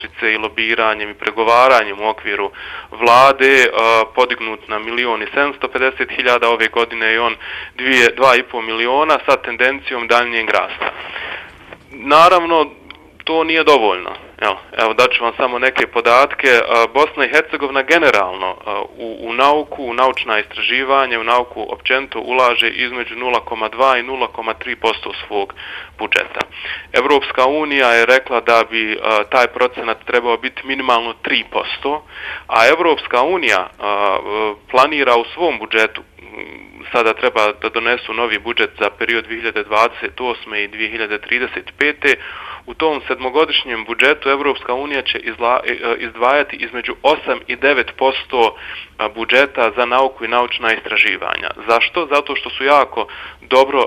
i lobiranjem i pregovaranjem u okviru vlade podignut na 1.750.000, ove godine je on 2,5 miliona sa tendencijom daljnjeg rasta. Naravno, to nije dovoljno. Evo daću vam samo neke podatke. Bosna i Hercegovina generalno u nauku, u naučna istraživanja, u nauku općenito ulaže između 0,2 i 0,3% svog budžeta. Evropska unija je rekla da bi taj procenat trebao biti minimalno 3%, a Evropska unija planira u svom budžetu, sada treba da donesu novi budžet za period 2028. i 2035. U tom sedmogodišnjem budžetu Evropska unija će izdvajati između 8 i 9% budžeta za nauku i naučna istraživanja. Zašto? Zato što su jako dobro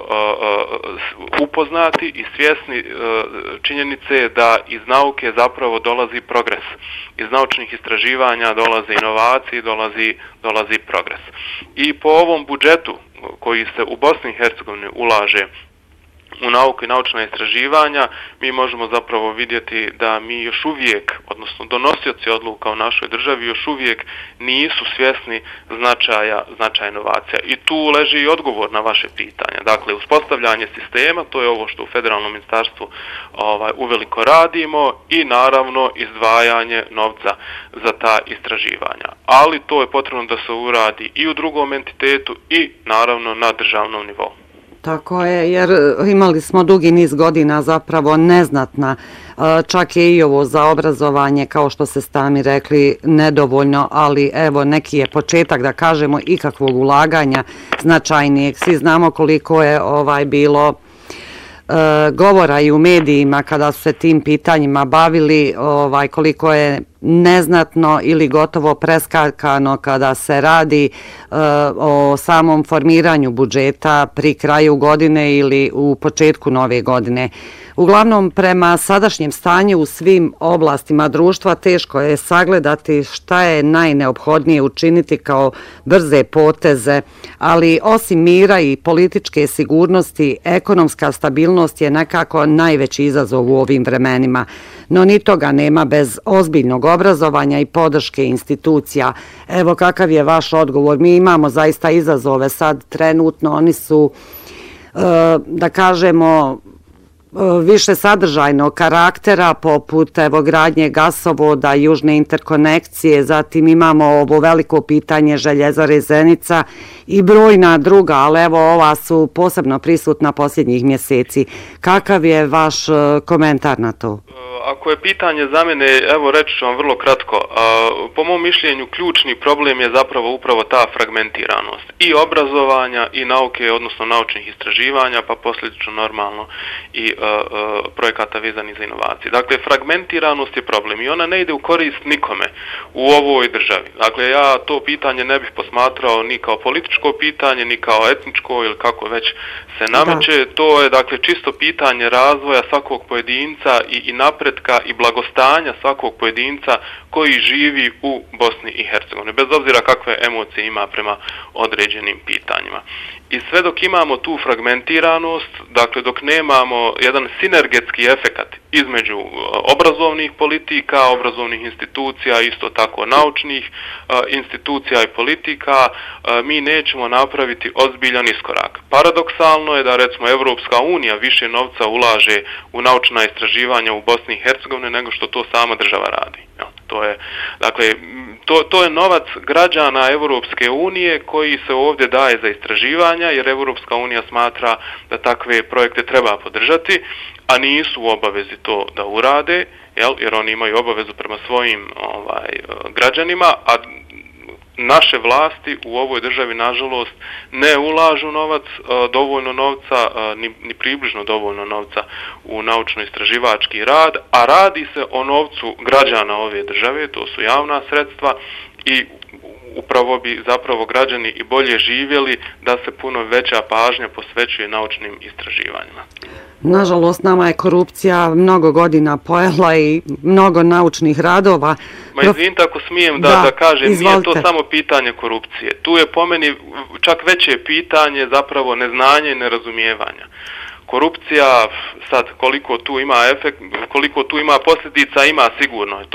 upoznati i svjesni činjenice da iz nauke zapravo dolazi progres. Iz naučnih istraživanja dolaze inovacije, dolazi progres. I po ovom budžetu koji se u Bosni i Hercegovini ulaže u nauku i naučna istraživanja, mi možemo zapravo vidjeti da mi još uvijek, odnosno donosioci odluka u našoj državi, još uvijek nisu svjesni značaja inovacija. I tu leži i odgovor na vaše pitanje. Dakle, uspostavljanje sistema, to je ovo što u federalnom ministarstvu uveliko radimo, i naravno izdvajanje novca za ta istraživanja. Ali to je potrebno da se uradi i u drugom entitetu i naravno na državnom nivou. Tako je, jer imali smo dugi niz godina zapravo neznatna, čak je i ovo za obrazovanje, kao što ste sami rekli, nedovoljno, ali evo neki je početak, da kažemo, ikakvog ulaganja značajnijeg. Svi znamo koliko je bilo govora i u medijima kada su se tim pitanjima bavili, koliko je neznatno ili gotovo preskakano kada se radi o samom formiranju budžeta pri kraju godine ili u početku nove godine. Uglavnom, prema sadašnjem stanju u svim oblastima društva teško je sagledati šta je najneophodnije učiniti kao brze poteze, ali osim mira i političke sigurnosti, ekonomska stabilnost je nekako najveći izazov u ovim vremenima. No ni toga nema bez ozbiljnog obrazovanja i podrške institucija. Evo kakav je vaš odgovor? Mi imamo zaista izazove sad trenutno, oni su, da kažemo, više sadržajnog karaktera, poput gradnje gasovoda, južne interkonekcije, zatim imamo ovo veliko pitanje Željezare Zenica i brojna druga, ali evo ova su posebno prisutna posljednjih mjeseci. Kakav je vaš komentar na to? Ako je pitanje za mene, evo reći ću vam vrlo kratko. Po mom mišljenju ključni problem je zapravo upravo ta fragmentiranost i obrazovanja i nauke, odnosno naučnih istraživanja, pa posljedično normalno i projekata vezanih za inovacije. Dakle, fragmentiranost je problem i ona ne ide u korist nikome u ovoj državi. Dakle, ja to pitanje ne bih posmatrao ni kao političko pitanje, ni kao etničko ili kako već se nameće. To je, dakle, čisto pitanje razvoja svakog pojedinca i napretka i blagostanja svakog pojedinca koji živi u Bosni i Hercegovini, bez obzira kakve emocije ima prema određenim pitanjima. I sve dok imamo tu fragmentiranost, dakle dok nemamo jedan sinergetski efekat između obrazovnih politika, obrazovnih institucija, isto tako naučnih institucija i politika, mi nećemo napraviti ozbiljan iskorak. Paradoksalno je da recimo Evropska unija više novca ulaže u naučna istraživanja u Bosni i Hercegovini nego što to sama država radi. To je novac građana Evropske unije koji se ovdje daje za istraživanja, jer Evropska unija smatra da takve projekte treba podržati, a nisu u obavezi to da urade, jer oni imaju obavezu prema svojim građanima, a naše vlasti u ovoj državi, nažalost, ne ulažu dovoljno novca, ni približno dovoljno novca u naučno-istraživački rad, a radi se o novcu građana ove države, to su javna sredstva, i upravo bi zapravo građani i bolje živjeli da se puno veća pažnja posvećuje naučnim istraživanjima. Nažalost, nama je korupcija mnogo godina pojela i mnogo naučnih radova. Ma izvinite ako smijem da kažem, nije to samo pitanje korupcije. Tu je po meni čak veće pitanje zapravo neznanje i nerazumijevanja. Korupcija, sad koliko tu ima posljedica, ima sigurno.